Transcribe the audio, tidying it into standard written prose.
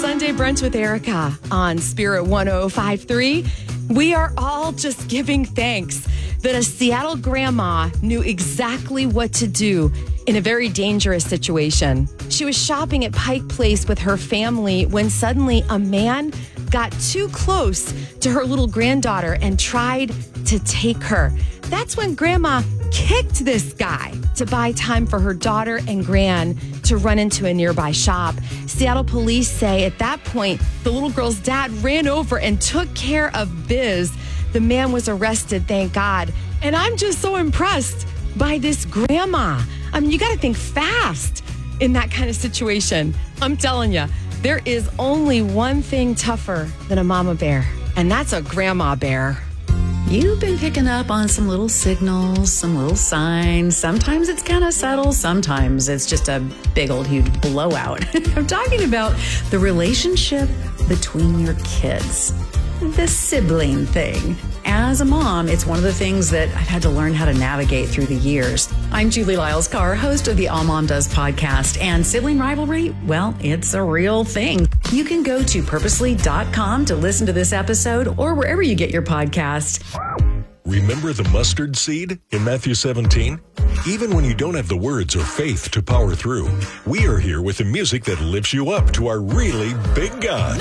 Sunday Brunch with Erica on Spirit 105.3. We are all just giving thanks that a Seattle grandma knew exactly what to do in a very dangerous situation. She was shopping at Pike Place with her family when suddenly a man got too close to her little granddaughter and tried to take her. That's when Grandma kicked this guy to buy time for her daughter and gran to run into a nearby shop. Seattle police say at that point, the little girl's dad ran over and took care of biz. The man was arrested, thank God. And I'm just so impressed by this grandma. I mean, you got to think fast in that kind of situation. I'm telling you, there is only one thing tougher than a mama bear, and that's a grandma bear. You've been picking up on some little signals, some little signs. Sometimes it's kind of subtle. Sometimes it's just a big old huge blowout. I'm talking about the relationship between your kids, the sibling thing. As a mom, it's one of the things that I've had to learn how to navigate through the years. I'm Julie Lyles-Carr, host of the All Mom Does podcast, and sibling rivalry, well, it's a real thing. You can go to purposely.com to listen to this episode or wherever you get your podcast. Remember the mustard seed in Matthew 17? Even when you don't have the words or faith to power through, we are here with the music that lifts you up to our really big God.